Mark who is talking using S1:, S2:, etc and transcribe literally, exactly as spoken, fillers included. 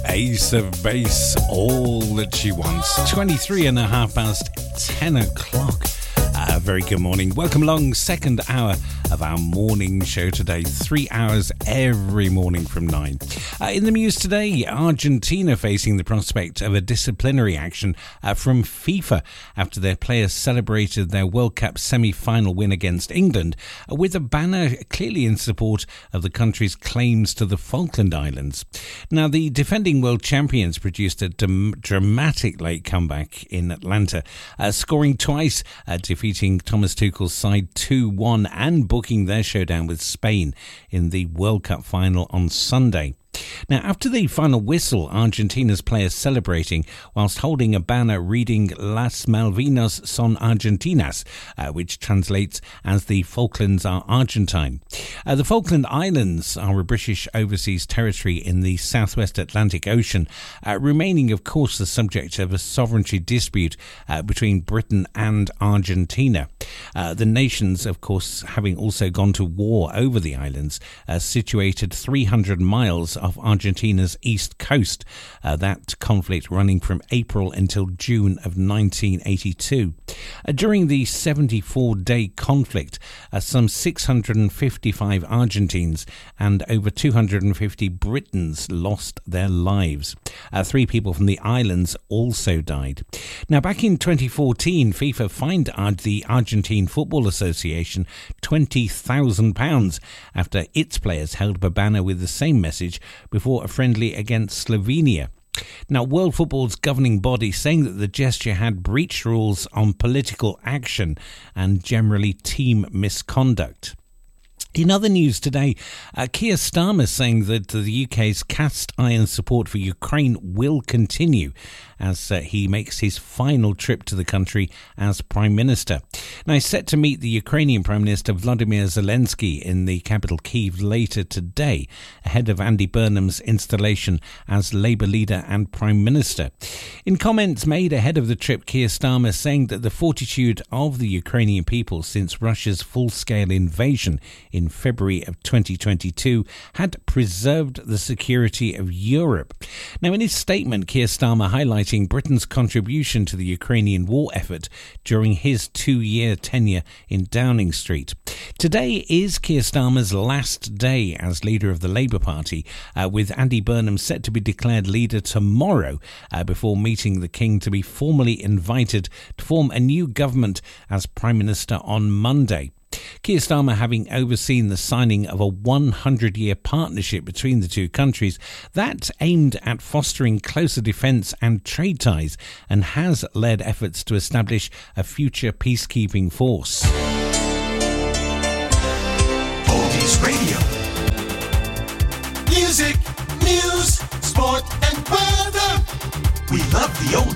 S1: Ace of Base, all that she wants. twenty-three and a half past ten o'clock. Uh, very good morning. Welcome along. Second hour of our morning show today. Three hours every morning from nine. Uh, in the news today, Argentina facing the prospect of a disciplinary action uh, from FIFA after their players celebrated their World Cup semi-final win against England uh, with a banner clearly in support of the country's claims to the Falkland Islands. Now, the defending world champions produced a dam- dramatic late comeback in Atlanta, uh, scoring twice, uh, defeating Thomas Tuchel's side two one and booking their showdown with Spain in the World Cup final on Sunday. Now, after the final whistle, Argentina's players celebrating whilst holding a banner reading Las Malvinas son Argentinas, uh, which translates as the Falklands are Argentine. Uh, the Falkland Islands are a British overseas territory in the southwest Atlantic Ocean, uh, remaining, of course, the subject of a sovereignty dispute uh, between Britain and Argentina. Uh, the nations, of course, having also gone to war over the islands, uh, situated three hundred miles off Argentina's east coast, uh, that conflict running from April until June of nineteen eighty-two. Uh, during the seventy-four day conflict, uh, some six hundred fifty-five Argentines and over two hundred fifty Britons lost their lives. Uh, three people from the islands also died. Now, back in twenty fourteen, FIFA fined the Argentine Football Association twenty thousand pounds after its players held up a banner with the same message before a friendly against Slovenia. Now, World Football's governing body saying that the gesture had breached rules on political action and generally team misconduct. In other news today, uh, Keir Starmer saying that the U K's cast iron support for Ukraine will continue as uh, he makes his final trip to the country as Prime Minister. Now, he's set to meet the Ukrainian Prime Minister Volodymyr Zelensky in the capital Kyiv later today, ahead of Andy Burnham's installation as Labour leader and Prime Minister. In comments made ahead of the trip, Keir Starmer saying that the fortitude of the Ukrainian people since Russia's full-scale invasion in February of twenty twenty-two had preserved the security of Europe. Now, in his statement, Keir Starmer highlighting Britain's contribution to the Ukrainian war effort during his two-year tenure in Downing Street. Today is Keir Starmer's last day as leader of the Labour Party, uh, with Andy Burnham set to be declared leader tomorrow uh, before meeting the King to be formally invited to form a new government as Prime Minister on Monday. Keir Starmer having overseen the signing of a hundred year partnership between the two countries that aimed at fostering closer defence and trade ties and has led efforts to establish a future peacekeeping force.
S2: Oldies Radio. Music, news, sport and weather. We love the oldies.